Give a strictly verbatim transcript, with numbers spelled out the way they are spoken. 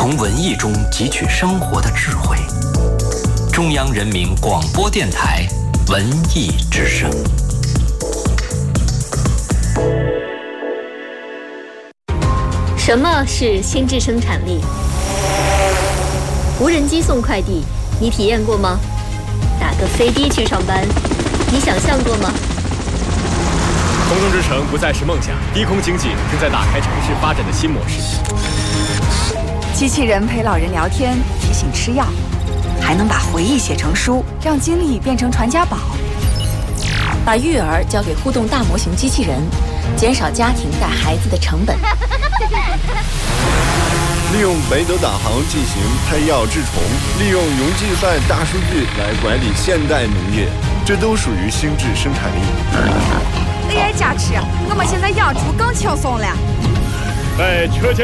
从文艺中汲取生活的智慧。中央人民广播电台文艺之声。 什么是心智生产力？无人机送快递，你体验过吗？打个飞的去上班，你想象过吗？ 空中之城不再是梦想，低空经济正在打开城市发展的新模式。 机器人陪老人聊天，提醒吃药，还能把回忆写成书，让经历变成传家宝。 把育儿交给互动大模型机器人，减少家庭带孩子的成本。 利用北斗导航进行配药治虫，利用云计算大数据来管理现代农业，这都属于心智生产力。 A I 加持，我们现在养猪更轻松了。 在车间